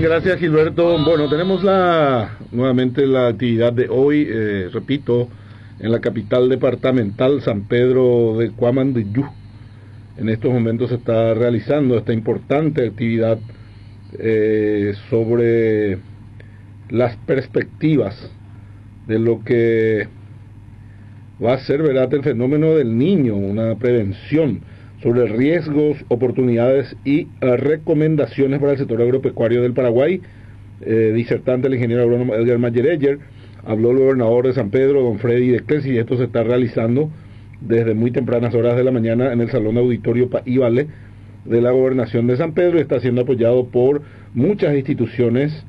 Bien, gracias Gilberto. Bueno, tenemos nuevamente la actividad de hoy, repito, en la capital departamental, San Pedro de Cuamandiyú. En estos momentos se está realizando esta importante actividad sobre las perspectivas de lo que va a ser, ¿verdad?, el fenómeno del niño, una prevención sobre riesgos, oportunidades y recomendaciones para el sector agropecuario del Paraguay. Disertante el ingeniero agrónomo Edgar Mayereyer, habló el gobernador de San Pedro, don Freddy de Clesi, y esto se está realizando desde muy tempranas horas de la mañana en el Salón de Auditorio Paívale de la Gobernación de San Pedro, y está siendo apoyado por muchas instituciones